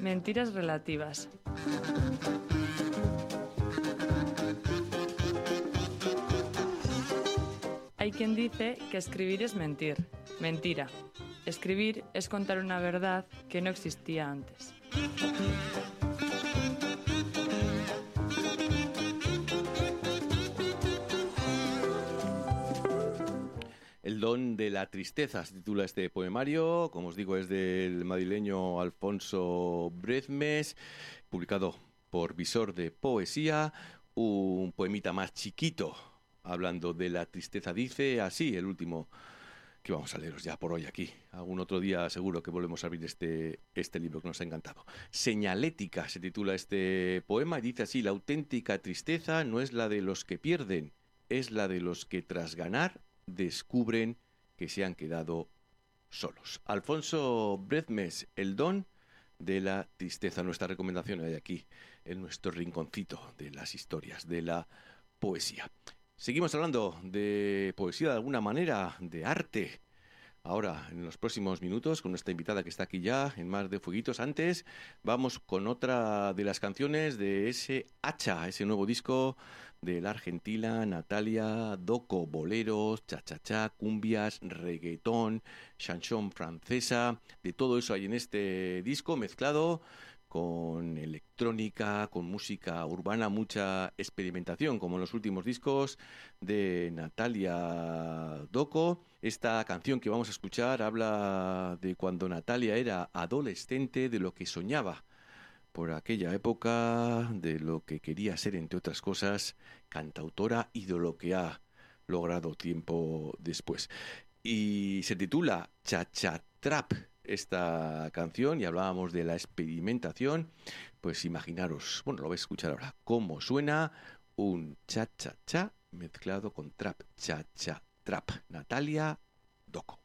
Mentiras relativas. Hay quien dice que escribir es mentir. Mentira. Escribir es contar una verdad que no existía antes. El don de la tristeza se titula este poemario, como os digo, es del madrileño Alfonso Bredmes, publicado por Visor de Poesía, un poemita más chiquito, hablando de la tristeza. Dice así el último, que vamos a leeros ya por hoy aquí. Algún otro día seguro que volvemos a abrir este libro que nos ha encantado. Señalética se titula este poema y dice así: la auténtica tristeza no es la de los que pierden, es la de los que tras ganar descubren que se han quedado solos. Alfonso Bredmes, el don de la tristeza. Nuestra recomendación hay aquí, en nuestro rinconcito de las historias, de la poesía. Seguimos hablando de poesía de alguna manera, de arte. Ahora, en los próximos minutos, con nuestra invitada que está aquí ya, en Mar de Fueguitos. Antes, vamos con otra de las canciones de ese Hacha, ese nuevo disco de la argentina Natalia Doco. Boleros, cha-cha-cha, cumbias, reggaetón, chanson francesa. De todo eso hay en este disco, mezclado con electrónica, con música urbana, mucha experimentación, como en los últimos discos de Natalia Doco. Esta canción que vamos a escuchar habla de cuando Natalia era adolescente, de lo que soñaba por aquella época, de lo que quería ser, entre otras cosas, cantautora, y de lo que ha logrado tiempo después. Y se titula Cha-Cha Trap esta canción, y hablábamos de la experimentación. Pues imaginaros, bueno, lo vais a escuchar ahora, cómo suena un cha-cha-cha mezclado con trap. Cha-cha Trap. Natalia Doco.